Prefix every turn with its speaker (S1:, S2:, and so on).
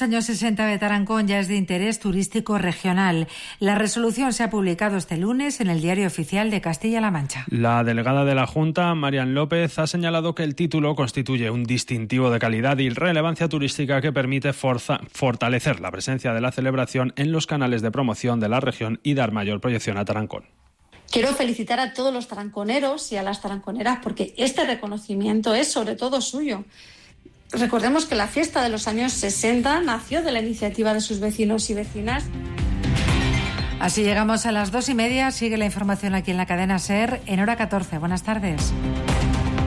S1: años 60 de Tarancón ya es de interés turístico regional. La resolución se ha publicado este lunes en el Diario Oficial de Castilla-La Mancha.
S2: La delegada de la Junta, Marian López, ha señalado que el título constituye un distintivo de calidad y relevancia turística que permite fortalecer la presencia de la celebración en los canales de promoción de la región y dar mayor proyección a Tarancón.
S3: Quiero felicitar a todos los taranconeros y a las taranconeras porque este reconocimiento es sobre todo suyo. Recordemos que la fiesta de los años 60 nació de la iniciativa de sus vecinos y vecinas.
S1: Así llegamos a las 2:30. Sigue la información aquí en la cadena SER en hora 14. Buenas tardes.